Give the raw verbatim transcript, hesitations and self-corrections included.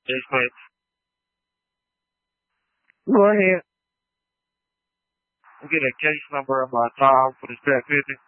Yes, mate. Go ahead. I'm getting a case number of my Tom for this activity.